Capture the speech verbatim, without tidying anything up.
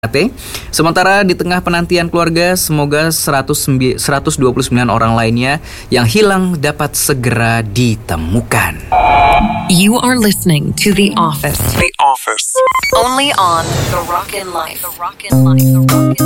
Sementara di tengah penantian keluarga, semoga seratus dua puluh sembilan orang lainnya yang hilang dapat segera ditemukan. You are listening to The Office. The Office. Only on The Rockin' Life. The Rockin' Life. The Rockin'